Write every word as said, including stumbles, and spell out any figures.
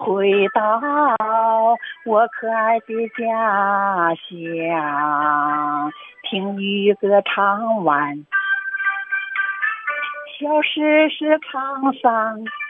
回到我可爱的家乡，听渔歌唱完，小时时沧桑。